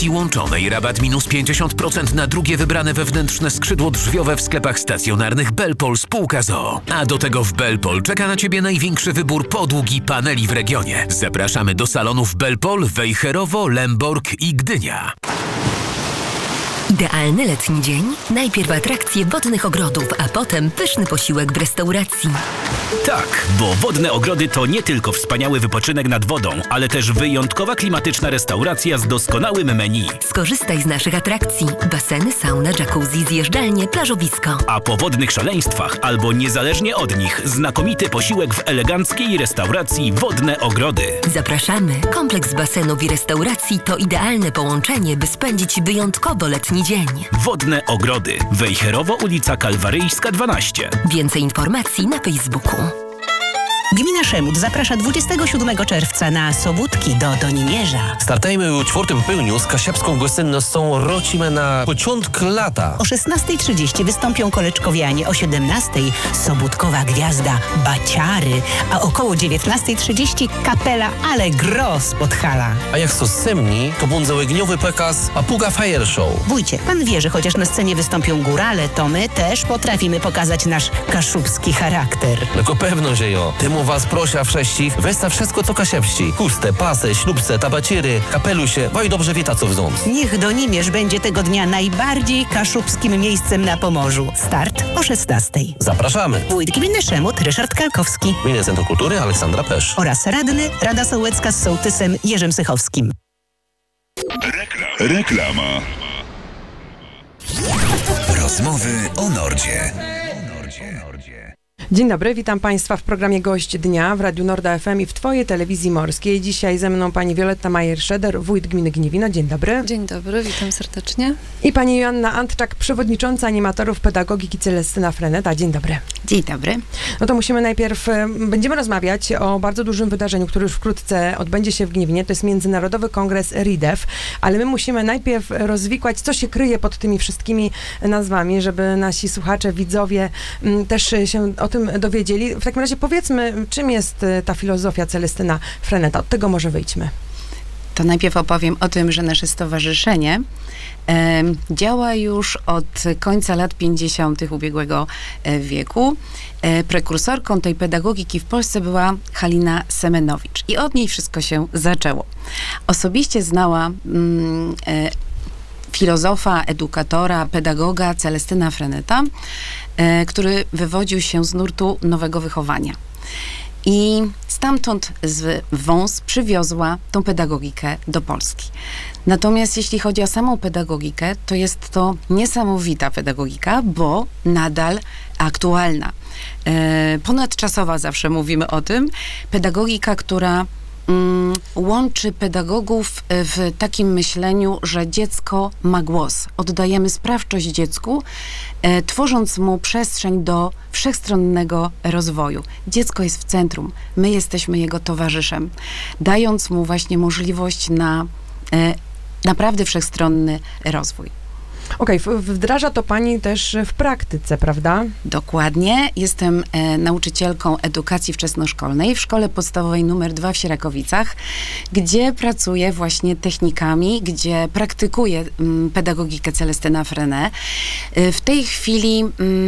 stacji łączonej. Rabat minus 50% na drugie wybrane wewnętrzne skrzydło drzwiowe w sklepach stacjonarnych Belpol spółka ZOO. A do tego w Belpol czeka na Ciebie największy wybór podłóg i paneli w regionie. Zapraszamy do salonów Belpol, Wejherowo, Lemborg i Gdynia. Idealny letni dzień? Najpierw atrakcje wodnych ogrodów, a potem pyszny posiłek w restauracji. Tak, bo Wodne Ogrody to nie tylko wspaniały wypoczynek nad wodą, ale też wyjątkowa klimatyczna restauracja z doskonałym menu. Skorzystaj z naszych atrakcji. Baseny, sauna, jacuzzi, zjeżdżalnie, plażowisko. A po wodnych szaleństwach, albo niezależnie od nich, znakomity posiłek w eleganckiej restauracji Wodne Ogrody. Zapraszamy. Kompleks basenów i restauracji to idealne połączenie, by spędzić wyjątkowo letni dzień. Wodne Ogrody. Wejherowo, ulica Kalwaryjska 12. Więcej informacji na Facebooku. Gmina Szemut zaprasza 27 czerwca na Sobótki do Donimierza. Startajmy u czwartym pełniu z kasiapską gościnnością Rocimy na początek lata. O 16:30 wystąpią koleczkowianie, o 17:00 Sobótkowa Gwiazda Baciary, a około 19:30 kapela Allegro z Podhala. A jak są semni, to będzie łegniowy pokaz Papuga Fire Show. Wójcie, pan wie, że chociaż na scenie wystąpią górale, to my też potrafimy pokazać nasz kaszubski charakter. Tylko pewno, że jo. Temu was prosia wsześcich, westa wszystko co kasiapści. Chustę, pasy, ślubce, tabaciry, kapelusie, no i dobrze wieta co wząc. Niech Donimierz będzie tego dnia najbardziej kaszubskim miejscem na Pomorzu. Start o 16:00. Zapraszamy. Wójt gminy Szemut Ryszard Kalkowski Gminne Centrum Kultury Aleksandra Pesz. oraz radny Rada Sołecka z sołtysem Jerzym Sychowskim. Reklama. Rozmowy o Nordzie. Dzień dobry, witam Państwa w programie Gość Dnia w Radiu Norda FM i w Twojej Telewizji Morskiej. Dzisiaj ze mną pani Wioletta Majer-Szeder, wójt gminy Gniewino. Dzień dobry. Dzień dobry, witam serdecznie. I pani Joanna Antczak, przewodnicząca animatorów pedagogiki Celestyna Freneta. Dzień dobry. Dzień dobry. No to musimy najpierw, będziemy rozmawiać o bardzo dużym wydarzeniu, które już wkrótce odbędzie się w Gniewinie. To jest Międzynarodowy Kongres RIDEF, ale my musimy najpierw rozwikłać, co się kryje pod tymi wszystkimi nazwami, żeby nasi słuchacze, widzowie też się o tym dowiedzieli. W takim razie powiedzmy, czym jest ta filozofia Celestyna Freneta. Od tego może wyjdźmy. To najpierw opowiem o tym, że nasze stowarzyszenie działa już od końca lat 50. ubiegłego wieku. Prekursorką tej pedagogiki w Polsce była Halina Semenowicz i od niej wszystko się zaczęło. Osobiście znała filozofa, edukatora, pedagoga Celestyna Freneta, który wywodził się z nurtu nowego wychowania. I stamtąd z wąs przywiozła tą pedagogikę do Polski. Natomiast jeśli chodzi o samą pedagogikę, to jest to niesamowita pedagogika, bo nadal aktualna. Ponadczasowa, zawsze mówimy o tym. Pedagogika, która łączy pedagogów w takim myśleniu, że dziecko ma głos. Oddajemy sprawczość dziecku, tworząc mu przestrzeń do wszechstronnego rozwoju. Dziecko jest w centrum, my jesteśmy jego towarzyszem, dając mu właśnie możliwość na naprawdę wszechstronny rozwój. Okej, wdraża to pani też w praktyce, prawda? Dokładnie. Jestem nauczycielką edukacji wczesnoszkolnej w Szkole Podstawowej nr 2 w Sierakowicach, gdzie pracuję właśnie technikami, gdzie praktykuję pedagogikę Celestyna Frenet. W tej chwili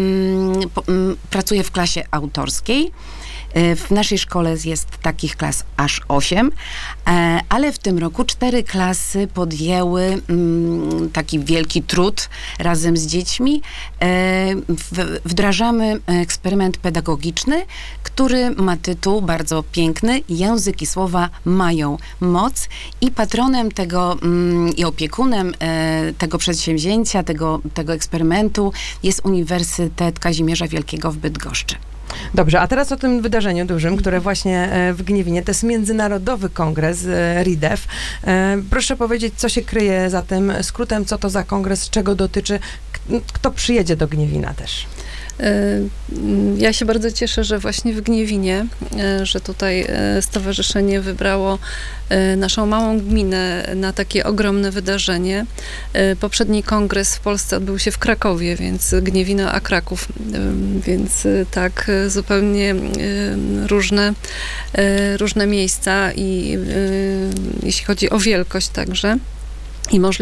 pracuję w klasie autorskiej. W naszej szkole jest takich klas aż 8, ale w tym roku 4 klasy podjęły taki wielki trud razem z dziećmi. Wdrażamy eksperyment pedagogiczny, który ma tytuł bardzo piękny: Język i słowa mają moc, i patronem tego i opiekunem tego przedsięwzięcia, tego eksperymentu jest Uniwersytet Kazimierza Wielkiego w Bydgoszczy. Dobrze, a teraz o tym wydarzeniu dużym, które właśnie w Gniewinie, to jest Międzynarodowy Kongres RIDEF. Proszę powiedzieć, co się kryje za tym skrótem, co to za kongres, czego dotyczy, kto przyjedzie do Gniewina też? Ja się bardzo cieszę, że właśnie w Gniewinie, że tutaj stowarzyszenie wybrało naszą małą gminę na takie ogromne wydarzenie. Poprzedni kongres w Polsce odbył się w Krakowie, więc Gniewino a Kraków, więc tak zupełnie różne miejsca i jeśli chodzi o wielkość także i możliwość